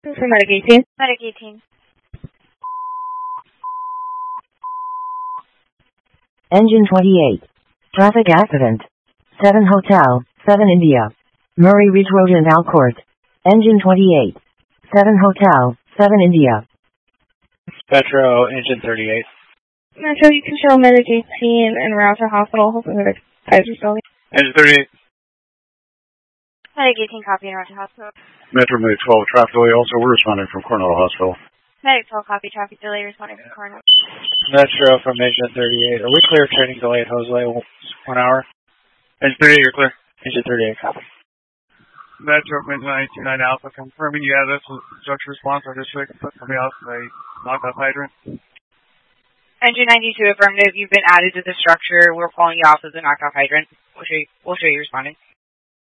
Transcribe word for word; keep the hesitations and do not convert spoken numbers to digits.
For Medic eighteen. Medic eighteen. Engine twenty-eight. Traffic accident. seven Hotel, seven India. Murray Ridge Road in Alcourt. Engine twenty-eight. seven Hotel, seven India. Metro, engine thirty-eight. Metro, you can show Medic eighteen and route to hospital. Hopefully the guys are still. Engine thirty-eight. Medic eighteen, copy and route to hospital. Metro Medic twelve, traffic delay also. We're responding from Coronado Hospital. Medic twelve, copy, traffic delay, responding from Coronado. Metro from engine thirty-eight. Are we clear? Training delay at Jose, one hour. Engine thirty-eight, you're clear. Engine thirty-eight, copy. Metro engine ninety-nine Alpha, confirming you have this structure response. Our district put somebody else in a knockout hydrant. Engine ninety-two, affirmative. You've been added to the structure. We're pulling you off of the knockout hydrant. We'll show you, we'll show you responding.